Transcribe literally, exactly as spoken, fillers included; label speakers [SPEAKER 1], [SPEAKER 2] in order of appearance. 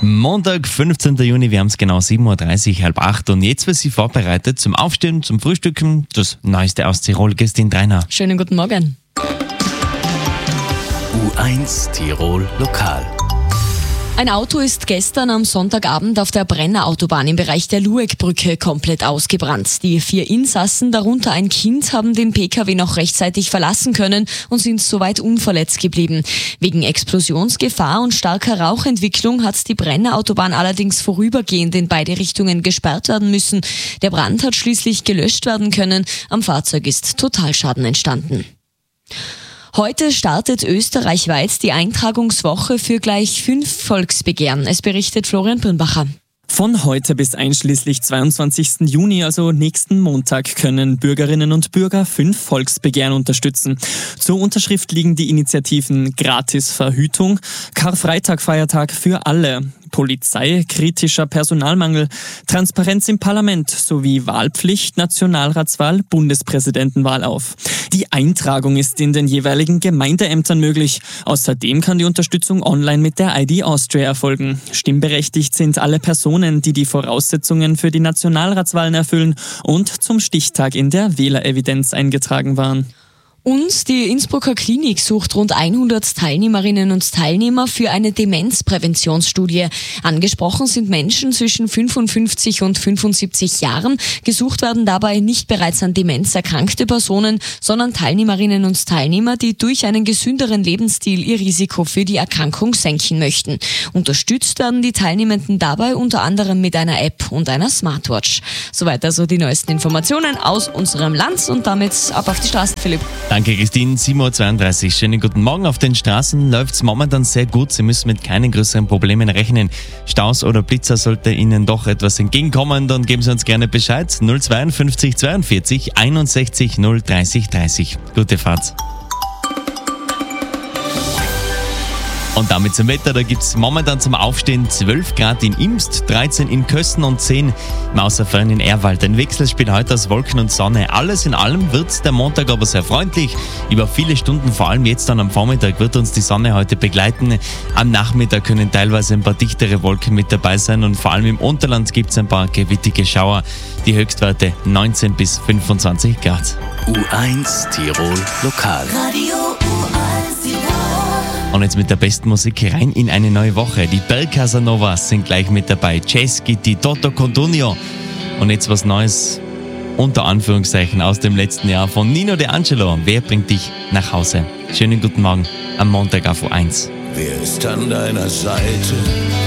[SPEAKER 1] Montag, fünfzehnten Juni, wir haben es genau sieben Uhr dreißig, halb acht und jetzt wird sie vorbereitet zum Aufstehen, zum Frühstücken, das Neueste aus Tirol. Christine Dreiner.
[SPEAKER 2] Schönen guten Morgen.
[SPEAKER 3] U eins Tirol Lokal.
[SPEAKER 2] Ein Auto ist gestern am Sonntagabend auf der Brenner Autobahn im Bereich der Luegbrücke komplett ausgebrannt. Die vier Insassen, darunter ein Kind, haben den P K W noch rechtzeitig verlassen können und sind soweit unverletzt geblieben. Wegen Explosionsgefahr und starker Rauchentwicklung hat die Brenner Autobahn allerdings vorübergehend in beide Richtungen gesperrt werden müssen. Der Brand hat schließlich gelöscht werden können. Am Fahrzeug ist Totalschaden entstanden. Heute startet österreichweit die Eintragungswoche für gleich fünf Volksbegehren. Es berichtet Florian Birnbacher.
[SPEAKER 4] Von heute bis einschließlich zweiundzwanzigsten Juni, also nächsten Montag, können Bürgerinnen und Bürger fünf Volksbegehren unterstützen. Zur Unterschrift liegen die Initiativen Gratisverhütung, Karfreitag-Feiertag für alle, Polizei, kritischer Personalmangel, Transparenz im Parlament sowie Wahlpflicht, Nationalratswahl, Bundespräsidentenwahl auf. Die Eintragung ist in den jeweiligen Gemeindeämtern möglich. Außerdem kann die Unterstützung online mit der I D Austria erfolgen. Stimmberechtigt sind alle Personen, die die Voraussetzungen für die Nationalratswahlen erfüllen und zum Stichtag in der Wählerevidenz eingetragen waren.
[SPEAKER 2] Und die Innsbrucker Klinik sucht rund hundert Teilnehmerinnen und Teilnehmer für eine Demenzpräventionsstudie. Angesprochen sind Menschen zwischen fünfundfünfzig und fünfundsiebzig Jahren. Gesucht werden dabei nicht bereits an Demenz erkrankte Personen, sondern Teilnehmerinnen und Teilnehmer, die durch einen gesünderen Lebensstil ihr Risiko für die Erkrankung senken möchten. Unterstützt werden die Teilnehmenden dabei unter anderem mit einer App und einer Smartwatch. Soweit also die neuesten Informationen aus unserem Land und damit ab auf die Straße, Philipp.
[SPEAKER 1] Danke, Christine. sieben Uhr zweiunddreißig. Schönen guten Morgen. Auf den Straßen läuft es momentan sehr gut. Sie müssen mit keinen größeren Problemen rechnen. Staus oder Blitzer sollte Ihnen doch etwas entgegenkommen. Dann geben Sie uns gerne Bescheid. null zweiundfünfzig zweiundvierzig einundsechzig null dreißig dreißig. Gute Fahrt. Und damit zum Wetter, da gibt es momentan zum Aufstehen zwölf Grad in Imst, dreizehn in Kössen und zehn im Außerfern in Erwald. Ein Wechselspiel heute aus Wolken und Sonne. Alles in allem wird der Montag aber sehr freundlich. Über viele Stunden, vor allem jetzt dann am Vormittag, wird uns die Sonne heute begleiten. Am Nachmittag können teilweise ein paar dichtere Wolken mit dabei sein und vor allem im Unterland gibt es ein paar gewittige Schauer. Die Höchstwerte neunzehn bis fünfundzwanzig Grad.
[SPEAKER 3] U eins Tirol Lokal.
[SPEAKER 5] Radio U eins Tirol.
[SPEAKER 1] Und jetzt mit der besten Musik rein in eine neue Woche. Die Bell Casanovas sind gleich mit dabei. Jazz Gitti, Toto Codugno. Und jetzt was Neues, unter Anführungszeichen, aus dem letzten Jahr von Nino De Angelo. Wer bringt dich nach Hause? Schönen guten Morgen am Montag auf U eins.
[SPEAKER 6] Wer ist an deiner Seite?